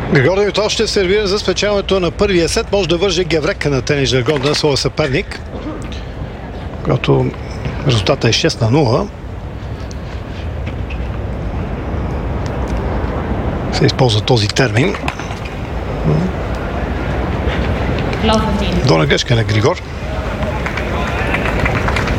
Григор Димитров ще сервира за спечелването на първия сет. Може да върже геврека на тенис жаргон на своя съперник, когато резултатът е 6-0. Се използва този термин. Долна грешка на Григор.